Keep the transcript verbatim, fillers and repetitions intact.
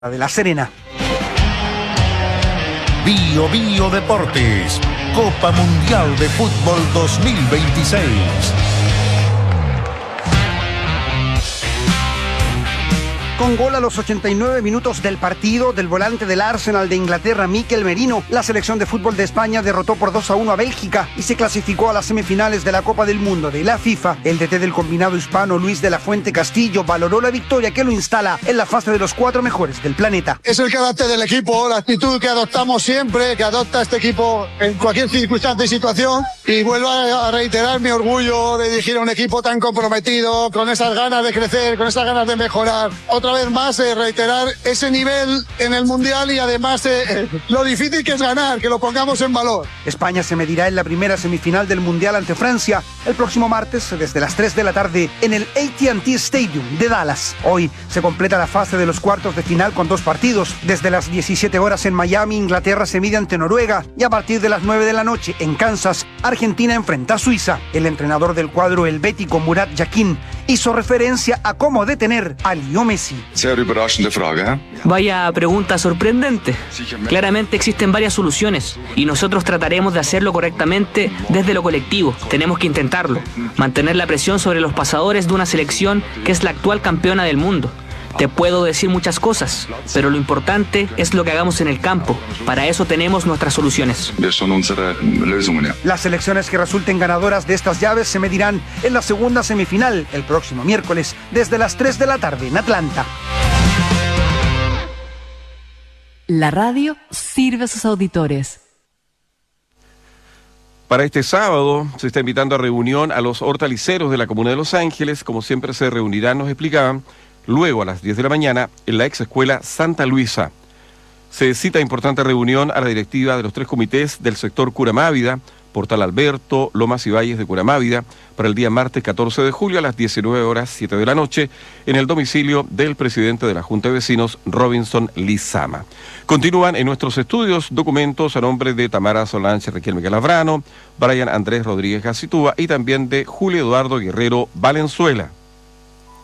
de La Serena. Bio Bio Deportes, Copa Mundial de Fútbol dos mil veintiséis. Con gol a los ochenta y nueve minutos del partido del volante del Arsenal de Inglaterra, Mikel Merino, la selección de fútbol de España derrotó por dos a uno a Bélgica y se clasificó a las semifinales de la Copa del Mundo de la FIFA. El D T del combinado hispano, Luis de la Fuente Castillo, valoró la victoria que lo instala en la fase de los cuatro mejores del planeta. Es el carácter del equipo, la actitud que adoptamos siempre, que adopta este equipo en cualquier circunstancia y situación. Y vuelvo a reiterar mi orgullo de dirigir a un equipo tan comprometido, con esas ganas de crecer, con esas ganas de mejorar. Otra vez más eh, reiterar ese nivel en el Mundial y además eh, lo difícil que es ganar, que lo pongamos en valor. España se medirá en la primera semifinal del Mundial ante Francia el próximo martes desde las tres de la tarde en el A T and T Stadium de Dallas. Hoy se completa la fase de los cuartos de final con dos partidos. Desde las diecisiete horas en Miami, Inglaterra se mide ante Noruega y a partir de las nueve de la noche en Kansas, Argentina enfrenta a Suiza. El entrenador del cuadro helvético, Murat Yakin, hizo referencia a cómo detener a Leo Messi. Vaya pregunta sorprendente. Claramente existen varias soluciones y nosotros trataremos de hacerlo correctamente desde lo colectivo. Tenemos que intentarlo, mantener la presión sobre los pasadores de una selección que es la actual campeona del mundo. Te puedo decir muchas cosas, pero lo importante es lo que hagamos en el campo. Para eso tenemos nuestras soluciones. Las selecciones que resulten ganadoras de estas llaves se medirán en la segunda semifinal el próximo miércoles desde las tres de la tarde en Atlanta. La radio sirve a sus auditores. Para este sábado se está invitando a reunión a los hortaliceros de la Comuna de Los Ángeles. Como siempre se reunirán, nos explicaban, luego a las diez de la mañana en la ex escuela Santa Luisa. Se cita importante reunión a la directiva de los tres comités del sector Curamávida, Portal Alberto, Lomas y Valles de Curamávida, para el día martes catorce de julio a las diecinueve horas siete de la noche en el domicilio del presidente de la Junta de Vecinos, Robinson Lizama. Continúan en nuestros estudios documentos a nombre de Tamara Solange Riquelme Calabrano, Brian Andrés Rodríguez Gacitúa y también de Julio Eduardo Guerrero Valenzuela.